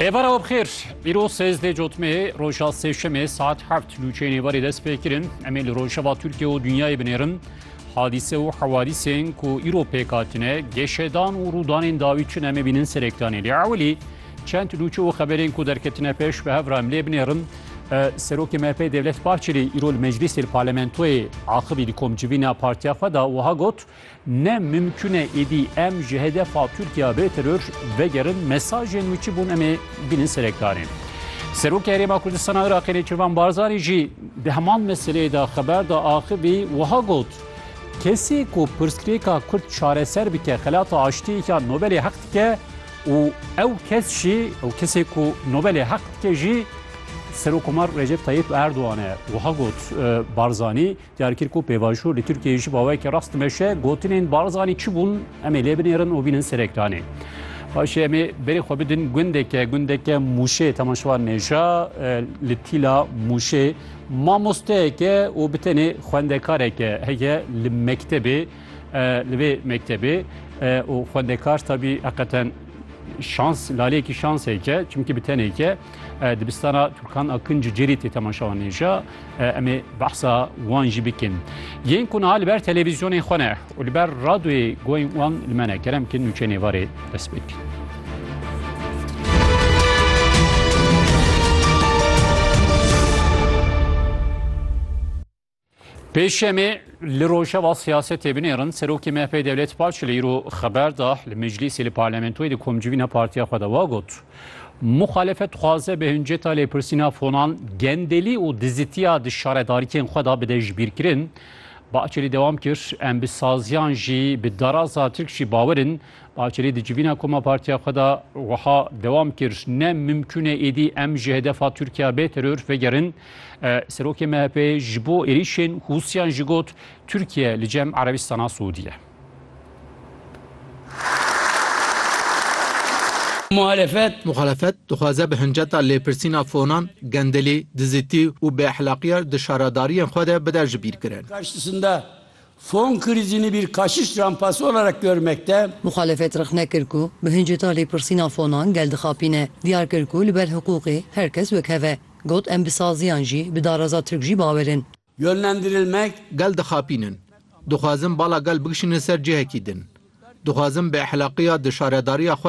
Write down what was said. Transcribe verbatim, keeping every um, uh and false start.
Evara bxêr, îro sêzdê cotmê roja sêşemê saet heft nûçeyên êvarê dest pê kirin. Em ê li rojava Tirkiye û dunyayê binêrin hadîse û hewadîsên ku îro pêk hatine geşedan û rûdanên dawî çin em ê bînin serektanê. Lê ewilî çend nûçe û xeberên ku derketine pêş bi hev re em lê binêrin. Serokê M H P Devlet Bahçeli îro li Meclîsê Parlamentoyê axivî li komcivîna partiya xwe da wiha got ne mümkün e êdî em ji hedefa Tirkiye bêtir vegerin mesajên wî çi bûn em ê bînin serekdarên. Serokê Herêma Kurdistana Iraqê Nêçîrvan Barzanî jî di heman meseleyê de xeber da axivî wiha got kesî ku pirsgirêka Kurd çareser bike xelata aştiyeka Nobelê heq dike û ew kes jî ew kesê ku Nobelê heq dike jî Serokkomar Recep Tayyip Erdoğan e wiha got Barzanî diyarkir ku pêvajoyê li Tirkiyeyê jî bawekî rast meşe gotinên Barzanî çi bûn em ê lê binêrin û bînin serektanê. Paşê em ê berê xwe bidin gundeke gundeke Mûşê temaşevan nêja li tîla Mûşê mamosteyeke û bi tenê xwendekareke heye li mektebê li vê mektebê û xwendekar tabî heqeten şans laleyekî şans heke çünkü bir teneke dibistana Türkan Akıncı Ceritê temaşavan nêja em ê behsa wan jî bikin. Yên ku niha li ber televizyonên xwe ne û li ber radyoyê goyên wan li me ne kerem kin nûçeyên êvarê dest pê bikin. Pêşemê li rojava siyasetê binêrin Serokê M H P Devlet Bahçeli îro xeber da li Meclîsê li Parlamentoyê di komcivîna partiya xwe de wa got muxalefet dixwaze bi hinceta lêpirsîna fonan gendelî û dizîtiya di şaredarîkên xwe da bide ji bîrkirin. Bahçeli dewam kir em bi saziyan jî bi daraza Tirk jî bawerin. Bahçeli di civîna Koma partiya xwe da wiha dewam kir ne mümkün e êdî em ji hedefa Tirkiye bêtir vegerin. Serokê M H P ji bo êrişên Hûsiyan jî got Tirkiye li cem Erebistana Suudiye. Muhalefet Muhalefet dixwaze bi hinceta lêpirsîna fonan gendelî, dizîtî û beaxlaqîya di şaradariyên xwe de bide ji bîrkirin. Karşısında fon krizini bir kaşış rampası olarak görmekte. Muhalefet rexne kir ku bi hinceta lêpirsîna fonan gel dixapîne. Diyar kir ku li ber hiqûqê herkes wek heve. Got em bi saziyan jî bi daraza Tirk jî bawerin. Yönlendirilmek gel dixapînin. Dixwazin bala gel bigişînin ser cihekî din. Dixwazin beaxlaqiya di şaredariya xwe